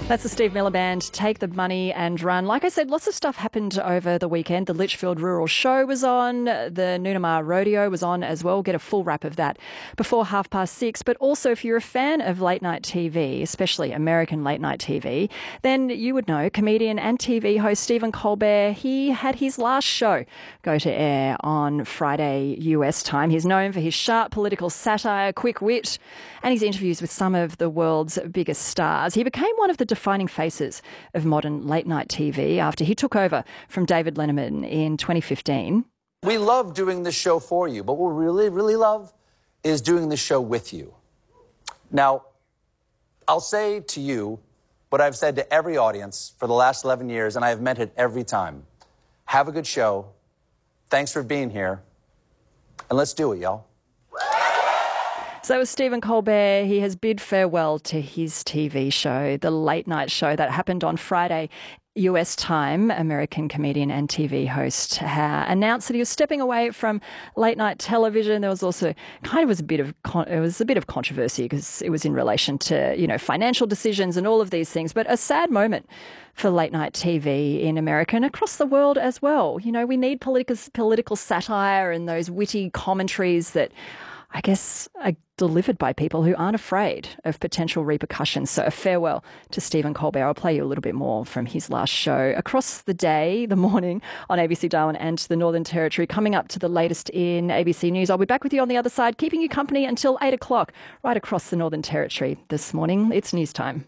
That's the Steve Miller Band, Take the Money and Run. Like I said, lots of stuff happened over the weekend. The Litchfield Rural Show was on. The Noonamar Rodeo was on as well. Get a full wrap of that before 6:30. But also, if you're a fan of late night TV, especially American late night TV, then you would know comedian and TV host Stephen Colbert. He had his last show go to air on Friday US time. He's known for his sharp political satire, quick wit, and his interviews with some of the world's biggest stars. He became one of the defining faces of modern late-night TV after he took over from David Letterman in 2015. We love doing this show for you, but what we really, really love is doing the show with you. Now, I'll say to you what I've said to every audience for the last 11 years, and I have meant it every time. Have a good show. Thanks for being here. And let's do it, y'all. So with Stephen Colbert, he has bid farewell to his TV show, The Late Night Show, that happened on Friday US time. American comedian and TV host announced that he was stepping away from late night television. There was also a bit of controversy because it was in relation to, financial decisions and all of these things, but a sad moment for late night TV in America and across the world as well. We need political satire and those witty commentaries that I guess are delivered by people who aren't afraid of potential repercussions. So a farewell to Stephen Colbert. I'll play you a little bit more from his last show. Across the day, the morning on ABC Darwin and the Northern Territory, coming up to the latest in ABC News. I'll be back with you on the other side, keeping you company until 8 o'clock, right across the Northern Territory this morning. It's news time.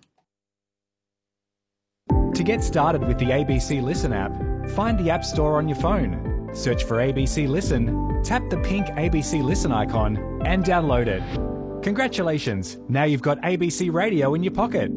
To get started with the ABC Listen app, find the App Store on your phone. Search for ABC Listen, tap the pink ABC Listen icon and download it. Congratulations, now you've got ABC Radio in your pocket.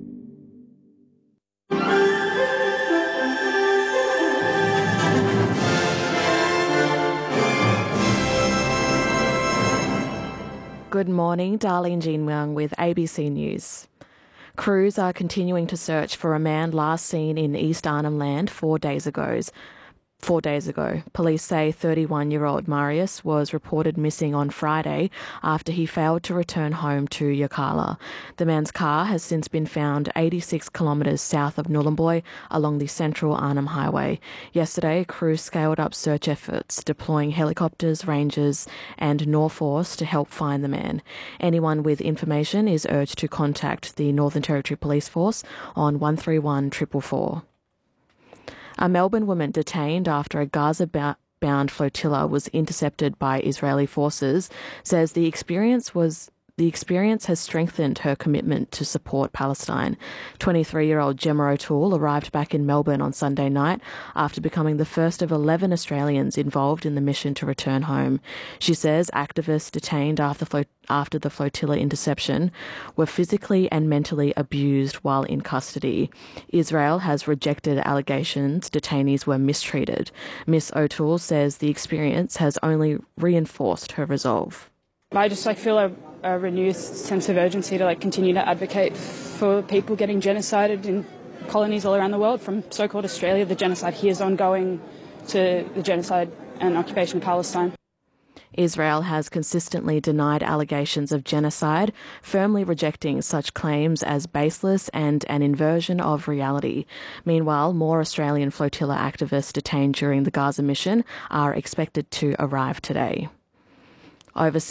Good morning, Darlene Jean Young with ABC News. Crews are continuing to search for a man last seen in East Arnhem Land 4 days ago. Police say 31-year-old Marius was reported missing on Friday after he failed to return home to Yirrkala. The man's car has since been found 86 kilometres south of Nhulunbuy along the Central Arnhem Highway. Yesterday, crews scaled up search efforts, deploying helicopters, rangers and Norforce to help find the man. Anyone with information is urged to contact the Northern Territory Police Force on 131 444. A Melbourne woman detained after a Gaza-bound flotilla was intercepted by Israeli forces says the experience has strengthened her commitment to support Palestine. 23-year-old Gemma O'Toole arrived back in Melbourne on Sunday night after becoming the first of 11 Australians involved in the mission to return home. She says activists detained after the flotilla interception were physically and mentally abused while in custody. Israel has rejected allegations detainees were mistreated. Miss O'Toole says the experience has only reinforced her resolve. I just feel a renewed sense of urgency to continue to advocate for people getting genocided in colonies all around the world, from so-called Australia. The genocide here is ongoing to the genocide and occupation of Palestine. Israel has consistently denied allegations of genocide, firmly rejecting such claims as baseless and an inversion of reality. Meanwhile, more Australian flotilla activists detained during the Gaza mission are expected to arrive today.